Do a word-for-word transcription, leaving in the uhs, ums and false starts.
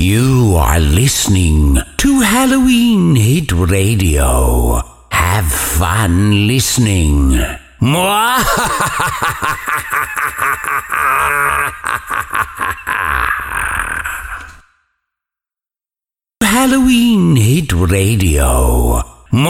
You are listening to Halloween Hit Radio. Have fun listening. Halloween Hit Radio.